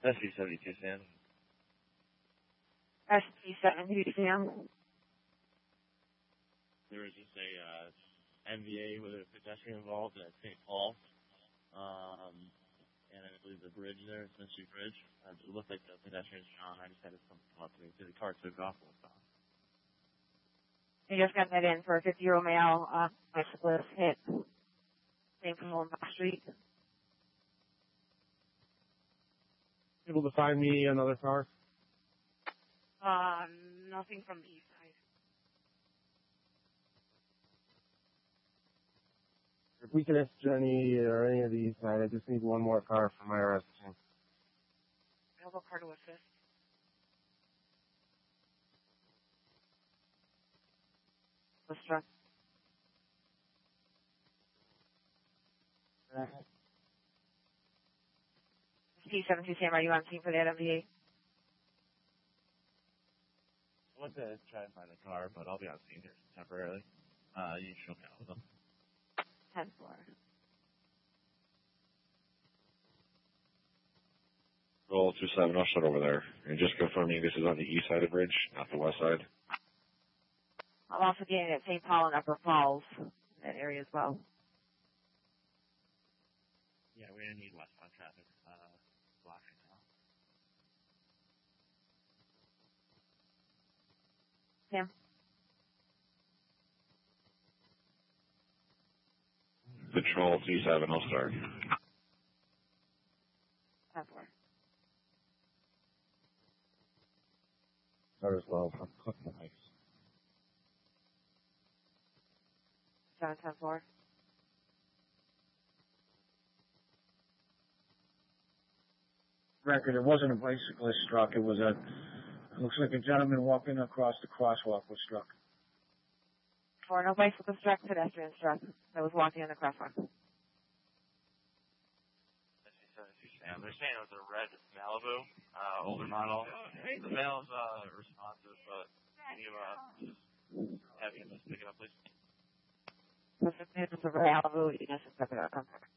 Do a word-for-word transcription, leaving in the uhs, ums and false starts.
S C seventy-two, Sam. S C seventy-two, Sam. There was just a uh, M V A with a pedestrian involved at Saint Paul. Um, and I believe the bridge there, it's Mystery Bridge. Uh, it looked like the pedestrian's gone. I just had something come up to me. So the car took off and was gone. You just got that in for a fifty-year-old male uh, bicyclist hit Saint Paul Street. Able to find me another car? Uh, nothing from the east side. If we can ask Jenny or any of these, I just need one more car for my arrest. Available car to assist. Was struck. C seventy-two, Sam, are you on scene for that M V A? I went to try and find a car, but I'll be on scene here temporarily. Uh, you show me out with them. ten four. Roll two seven, I'll shut over there. And just confirming this is on the east side of the bridge, not the west side. I'm also getting at Saint Paul and Upper Falls, that area as well. Yeah, we're going to need westbound traffic uh, block right now. Sam? Patrol two seven, I'll start. ten four. Start as well. I'm clicking the ice. seven ten four. Record, it wasn't a bicyclist struck, it was a, it looks like a gentleman walking across the crosswalk was struck. Four, no bicycle struck, pedestrian struck. That was walking in the crosswalk. S C seventy-two, Sam. They're saying it was a red Malibu, uh, older model. The mail's uh, responsive, but can you uh, just have him just pick it up, please? This is a Malibu, you guys just pick it up.